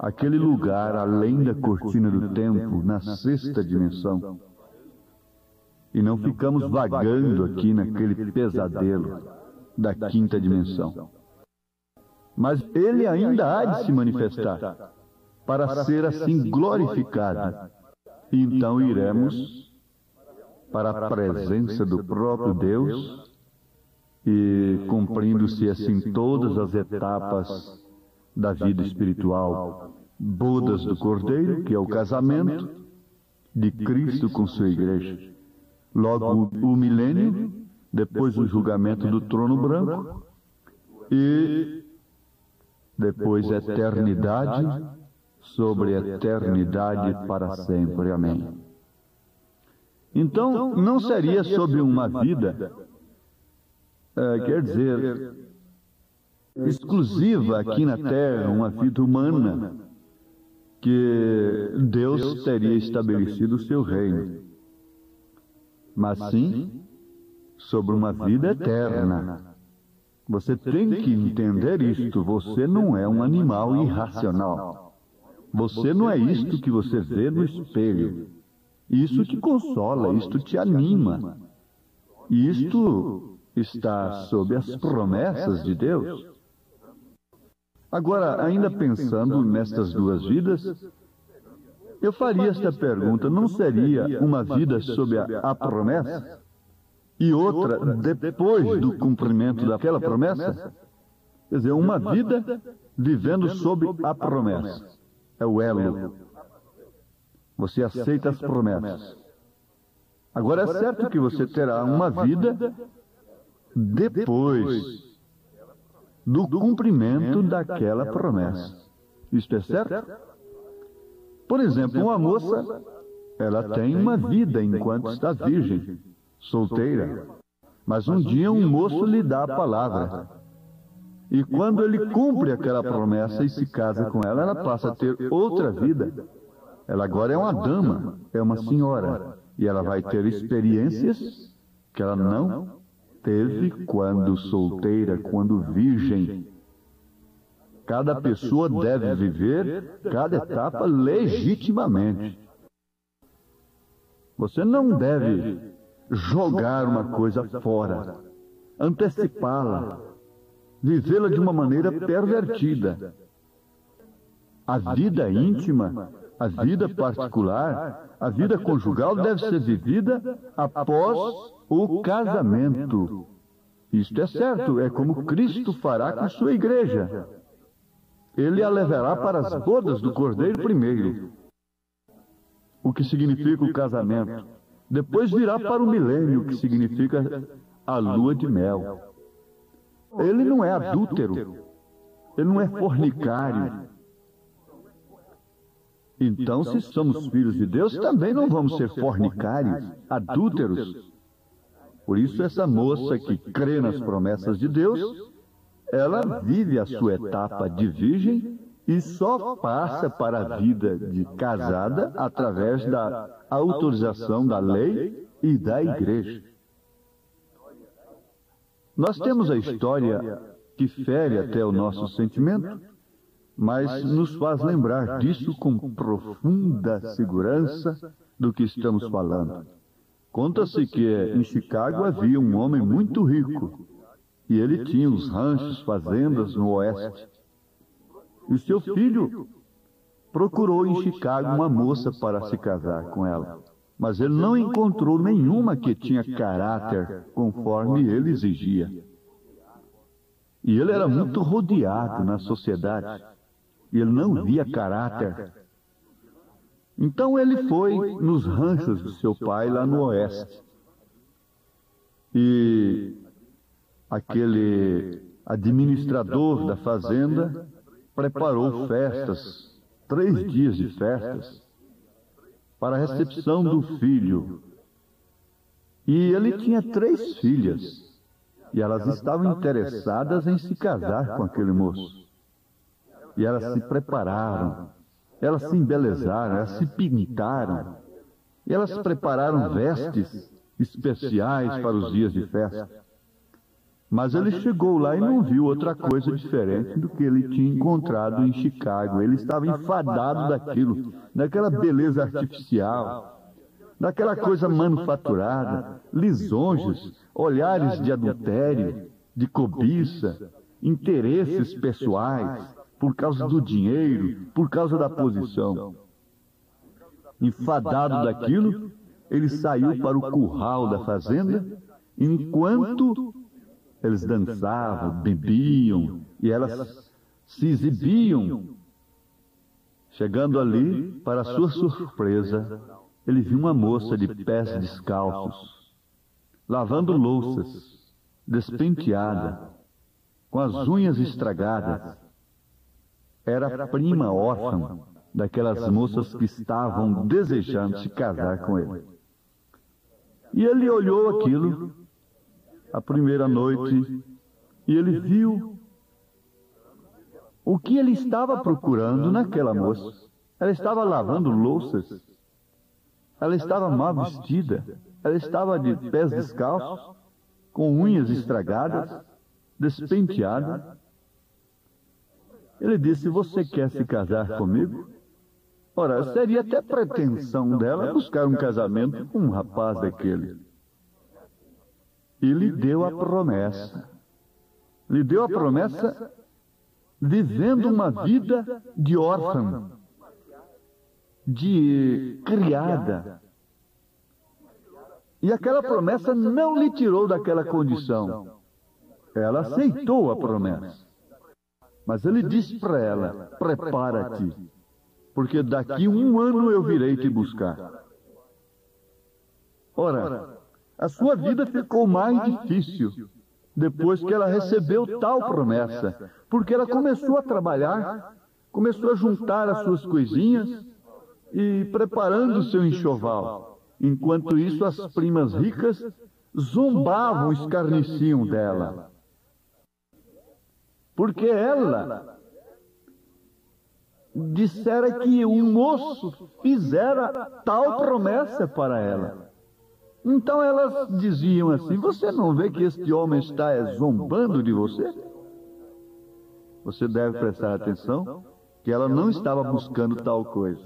aquele lugar além da cortina do tempo, na sexta dimensão. E não ficamos vagando aqui naquele pesadelo da quinta dimensão. Mas ele ainda há de se manifestar, para ser assim glorificado. E então iremos para a presença do próprio Deus, e cumprindo-se assim todas as etapas da vida espiritual, bodas do Cordeiro, que é o casamento de Cristo com sua igreja. Logo o milênio, depois o julgamento do trono branco, e depois a eternidade sobre a eternidade para sempre. Amém. Então, não seria sobre uma vida, quer dizer, exclusiva aqui na Terra, uma vida humana, que Deus teria estabelecido o seu reino, mas sim sobre uma vida eterna. Você tem que entender isto. Você não é um animal irracional. Você não é isto que você vê no espelho. Isso te consola, isto te anima. Isto está sob as promessas de Deus. Agora, ainda pensando nestas duas vidas, eu faria esta pergunta: não seria uma vida sob a promessa e outra depois do cumprimento daquela promessa? Quer dizer, uma vida vivendo sob a promessa. É o elo. Você aceita as promessas. Agora, é certo que você terá uma vida depois do cumprimento daquela promessa. Isto é certo? Por exemplo, uma moça, ela tem uma vida enquanto está virgem, solteira. Mas um dia um moço lhe dá a palavra. E quando ele cumpre aquela promessa e se casa com ela, ela passa a ter outra vida. Ela agora é uma dama, é uma senhora. E ela vai ter experiências que ela não teve quando solteira, quando virgem. Cada pessoa deve viver cada etapa legitimamente. Você não deve jogar uma coisa fora, antecipá-la, vivê-la de uma maneira pervertida. A vida íntima, a vida particular, a vida conjugal deve ser vivida após o casamento. Isto é certo, é como Cristo fará com sua igreja. Ele a levará para as bodas do Cordeiro primeiro, o que significa o casamento. Depois virá para o milênio, o que significa a lua de mel. Ele não é adúltero, ele não é fornicário. Então, se somos filhos de Deus, também não vamos ser fornicários, adúlteros. Por isso, essa moça que crê nas promessas de Deus, ela vive a sua etapa de virgem e só passa para a vida de casada através da autorização da lei e da igreja. Nós temos a história que fere até o nosso sentimento, mas nos faz lembrar disso com profunda segurança do que estamos falando. Conta-se que em Chicago havia um homem muito rico, e ele tinha os ranchos, fazendas no oeste. E o seu filho procurou em Chicago uma moça para se casar com ela, mas ele não encontrou nenhuma que tinha caráter conforme ele exigia. E ele era muito rodeado na sociedade, e ele não via caráter. Então ele foi nos ranchos do seu pai lá no oeste. E aquele administrador da fazenda preparou festas, 3 dias de festas, para a recepção do filho. E ele tinha 3 filhas, e elas estavam interessadas em se casar com aquele moço. E elas se prepararam, elas se embelezaram, elas se pintaram, e elas prepararam vestes especiais para os dias de festa. Mas ele chegou lá e não viu outra coisa diferente do que ele tinha encontrado em Chicago. Ele estava enfadado daquilo, daquela beleza artificial, daquela coisa manufaturada, lisonjas, olhares de adultério, de cobiça, interesses pessoais, por causa do dinheiro, por causa da posição. Enfadado daquilo, ele saiu para o curral da fazenda, enquanto eles dançavam, bebiam e elas se exibiam. Chegando ali, para sua surpresa, ele viu uma moça de pés descalços, lavando louças, despenteada, com as unhas estragadas. Era a prima órfã daquelas moças que estavam desejando se casar com ele. E ele olhou aquilo a primeira noite e ele viu o que ele estava procurando naquela moça. Ela estava lavando louças, ela estava mal vestida, ela estava de pés descalços, com unhas estragadas, despenteada. Ele disse: você quer se casar comigo? Ora, seria até pretensão dela buscar um casamento com um rapaz daquele. E lhe deu a promessa. Lhe deu a promessa vivendo uma vida de órfã, de criada. E aquela promessa não lhe tirou daquela condição. Ela aceitou a promessa. Mas ele disse para ela: prepara-te, porque daqui 1 ano eu virei te buscar. Ora, a sua vida ficou mais difícil depois que ela recebeu tal promessa, porque ela começou a trabalhar, começou a juntar as suas coisinhas e preparando o seu enxoval. Enquanto isso, as primas ricas zombavam, escarneciam dela. Porque ela dissera que um moço fizera tal promessa para ela. Então elas diziam assim: você não vê que este homem está zombando de você? Você deve prestar atenção que ela não estava buscando tal coisa.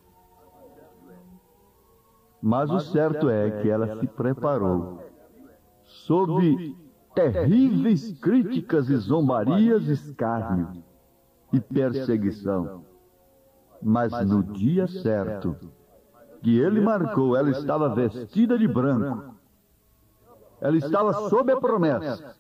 Mas o certo é que ela se preparou, sob terríveis críticas e zombarias, escárnio e perseguição. Mas no dia certo que ele marcou, ela estava vestida de branco. Ela estava sob a promessa.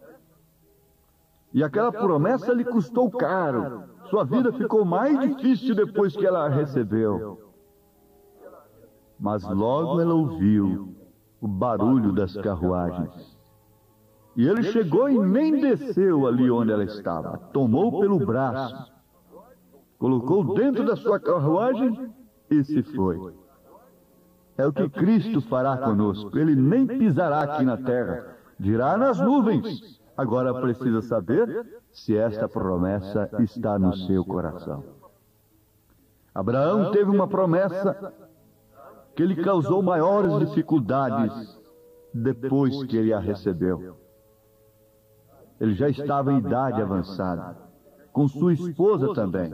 E aquela promessa lhe custou caro. Sua vida ficou mais difícil depois que ela a recebeu. Mas logo ela ouviu o barulho das carruagens. E ele chegou e nem desceu ali onde ela estava. Tomou pelo braço, colocou dentro da sua carruagem e se foi. É o que Cristo fará conosco. Ele nem pisará aqui na terra, virá nas nuvens. Agora precisa saber se esta promessa está no seu coração. Abraão teve uma promessa que lhe causou maiores dificuldades depois que ele a recebeu. Ele já estava em idade avançada, com sua esposa também.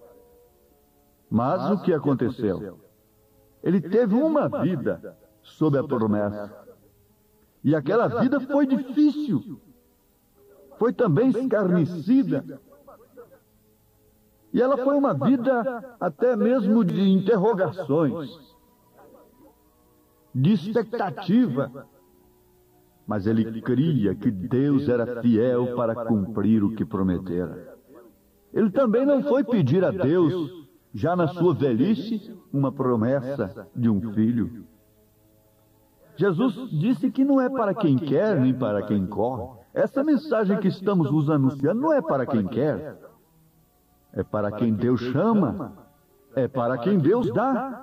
Mas o que aconteceu? Ele teve uma vida sob a promessa. E aquela vida foi difícil. Foi também escarnecida. E ela foi uma vida até mesmo de interrogações, de expectativa. Mas ele cria que Deus era fiel para cumprir o que prometera. Ele também não foi pedir a Deus, já na sua velhice, uma promessa de um filho. Jesus disse que não é para quem quer, nem para quem corre. Essa mensagem que estamos vos anunciando não é para quem quer. É para quem Deus chama. É para quem Deus dá.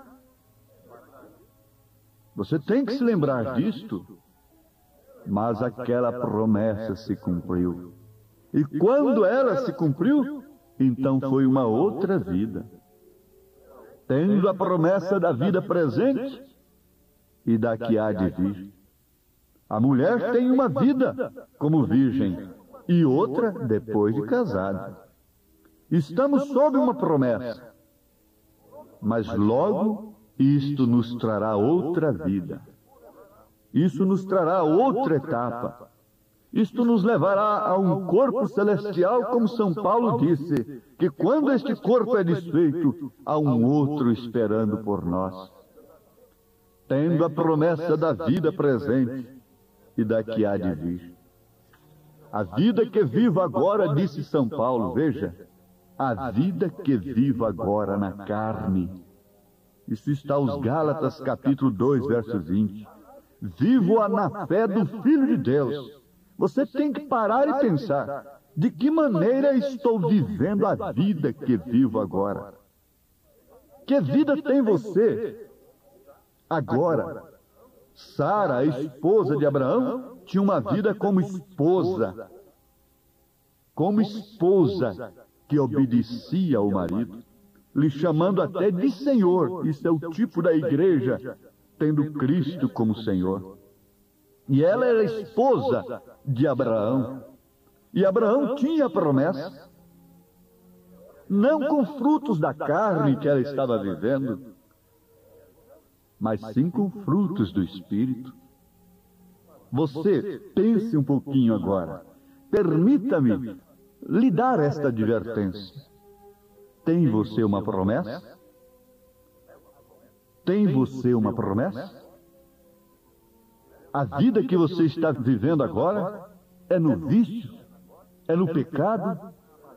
Você tem que se lembrar disto. Mas aquela promessa se cumpriu. E quando ela se cumpriu, então foi uma outra vida. Tendo a promessa da vida presente e da que há de vir. A mulher tem uma vida como virgem e outra depois de casada. Estamos sob uma promessa, mas logo isto nos trará outra vida. Isso nos trará outra etapa. Isto nos levará a um corpo celestial, como São Paulo disse, que quando este corpo é desfeito, há um outro esperando por nós. Tendo a promessa da vida presente e da que há de vir. A vida que vivo agora, disse São Paulo, veja, a vida que vivo agora na carne. Isso está aos Gálatas, capítulo 2, verso 20. Vivo-a na fé do Filho de Deus. Você tem que parar e pensar, de que maneira estou vivendo a vida que vivo agora? Que vida tem você agora? Sara, a esposa de Abraão, tinha uma vida como esposa que obedecia ao marido, lhe chamando até de Senhor. Isso é o tipo da igreja, tendo Cristo como Senhor. E ela era esposa de Abraão. E Abraão tinha promessa, não com frutos da carne que ela estava vivendo, mas sim com frutos do Espírito. Você pense um pouquinho agora. Permita-me lhe dar esta advertência. Tem você uma promessa? Tem você uma promessa? A vida que você está vivendo agora é no vício? É no pecado?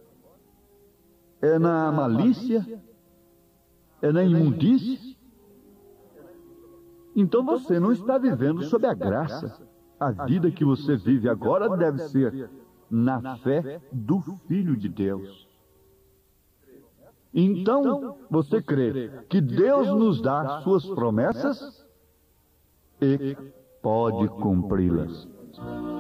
É na malícia? É na imundícia? Então você não está vivendo sob a graça. A vida que você vive agora deve ser na fé do Filho de Deus. Então, você crê que Deus nos dá suas promessas e pode cumpri-las.